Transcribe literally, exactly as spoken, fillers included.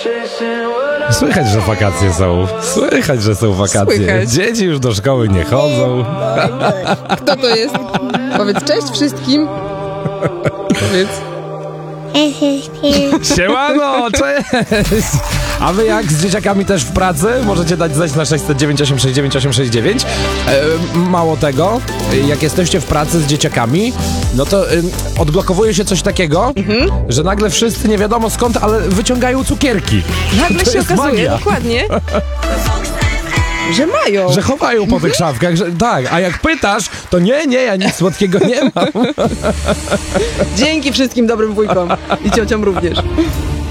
Słychać, że wakacje są. Słychać, że są wakacje. Słychać. Dzieci już do szkoły nie chodzą. Kto to jest? Powiedz cześć wszystkim. Powiedz. Siemano, cześć! A wy jak z dzieciakami też w pracy? Możecie dać znać na sześć zero dziewięć osiem sześć dziewięć osiem sześć dziewięć. E, mało tego, jak jesteście w pracy z dzieciakami, no to y, odblokowuje się coś takiego, mhm. że nagle wszyscy nie wiadomo skąd, ale wyciągają cukierki. Nagle To się jest okazuje, magia. dokładnie, że mają. Że chowają po tych szafkach, że tak, a jak pytasz, to nie, nie, ja nic słodkiego nie mam. Dzięki wszystkim dobrym wujkom i ciociom również.